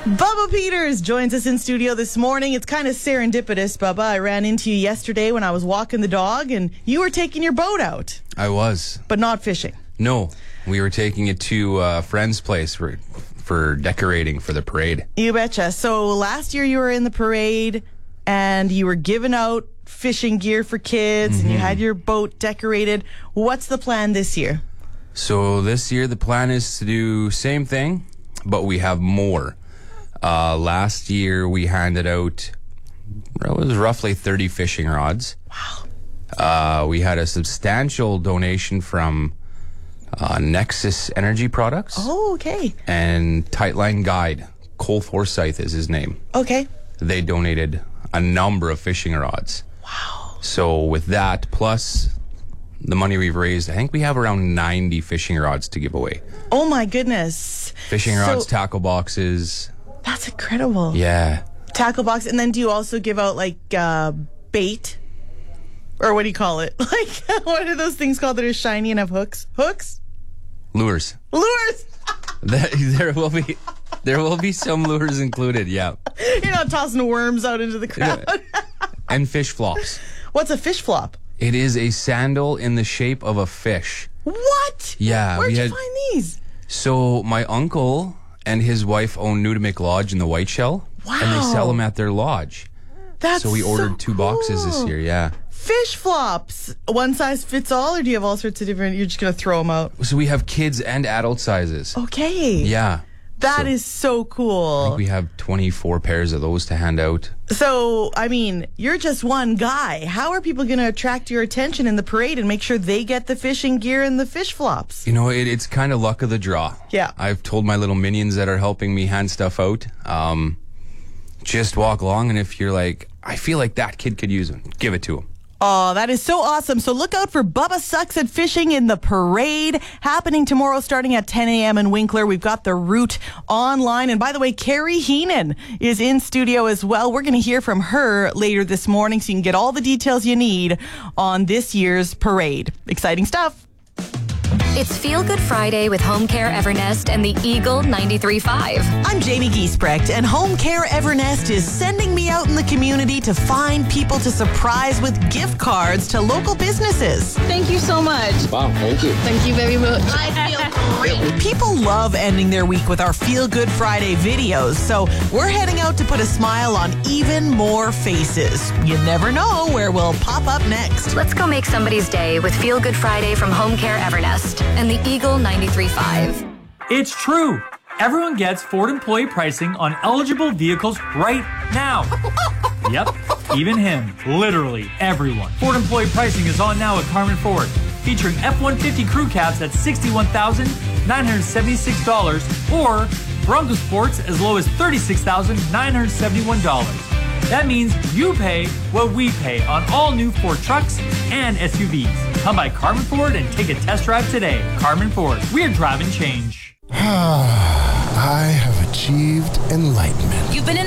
Bubba Peters joins us in studio this morning. It's kind of serendipitous, Bubba. I ran into you yesterday when I was walking the dog, and you were taking your boat out. I was. But not fishing. No, we were taking it to a friend's place for decorating for the parade. You betcha. So last year you were in the parade, and you were giving out fishing gear for kids, and you had your boat decorated. What's the plan this year? So this year the plan is to do same thing, but we have more. Last year we handed out, it was roughly 30 fishing rods. Wow. We had a substantial donation from Nexus Energy Products. Oh, okay. And Tightline Guide. Cole Forsyth is his name. Okay. They donated a number of fishing rods. Wow. So with that, plus the money we've raised, I think we have around 90 fishing rods to give away. Oh, my goodness. Fishing rods, tackle boxes. That's incredible. Yeah. Tackle box. And then do you also give out, like, bait? Or what do you call it? Like, what are those things called that are shiny and have hooks? Hooks? Lures. Lures! There will be some lures included, yeah. You're not tossing worms out into the crowd. And fish flops. What's a fish flop? It is a sandal in the shape of a fish. What? Yeah. Where'd you find these? So my uncle and his wife own Nudimic Lodge in the White Shell. Wow. And they sell them at their lodge. That's so we ordered 2 boxes this year, yeah. Fish flops. One size fits all, or do you have all sorts of different, you're just going to throw them out? So we have kids and adult sizes. Okay. Yeah. That is so cool. I think we have 24 pairs of those to hand out. So, I mean, you're just one guy. How are people going to attract your attention in the parade and make sure they get the fishing gear and the fish flops? You know, it's kind of luck of the draw. Yeah. I've told my little minions that are helping me hand stuff out, just walk along, and if you're like, I feel like that kid could use them, give it to him. Oh, that is so awesome. So look out for Bubba Sucks at Fishing in the Parade happening tomorrow starting at 10 a.m. in Winkler. We've got the route online. And by the way, Carrie Heenan is in studio as well. We're going to hear from her later this morning so you can get all the details you need on this year's parade. Exciting stuff. It's Feel Good Friday with Home Care Evernest and the Eagle 93.5. I'm Jamie Giesbrecht, and Home Care Evernest is sending me out in the community to find people to surprise with gift cards to local businesses. Thank you so much. Wow, thank you. Thank you very much. I feel great. People love ending their week with our Feel Good Friday videos, so we're heading out to put a smile on even more faces. You never know where we'll pop up next. Let's go make somebody's day with Feel Good Friday from Home Care Evernest and the Eagle 93.5. It's true. Everyone gets Ford employee pricing on eligible vehicles right now. Yep, even him. Literally everyone. Ford employee pricing is on now at Carmen Ford, featuring F-150 crew cabs at $61,976 or Bronco Sports as low as $36,971. That means you pay what we pay on all new Ford trucks and SUVs. Come by Carmen Ford and take a test drive today. Carmen Ford, we're driving change. I have achieved enlightenment. You've been in